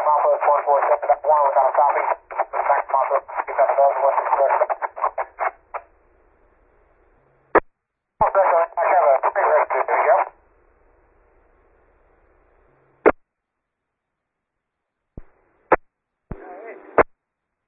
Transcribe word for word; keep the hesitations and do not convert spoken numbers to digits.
Alpha, one four seven one without copy. Max Alpha, two seven one, what's the square?